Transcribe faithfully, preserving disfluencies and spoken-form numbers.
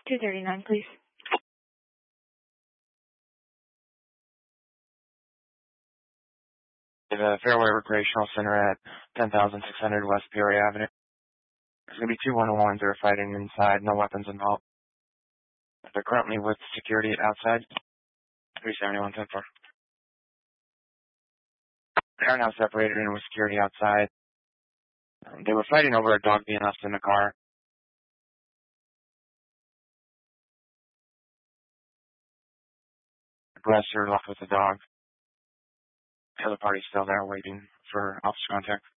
two thirty-nine, please. The Fairway Recreational Center at ten thousand six hundred West Peoria Avenue. There's going to be two one oh ones that are fighting inside, no weapons involved. They're currently with security outside. three seventy-one ten four. They are now separated and with security outside. Um, they were fighting over a dog being left in the car. Aggressor left with the dog. The other party's still there waiting for officer contact.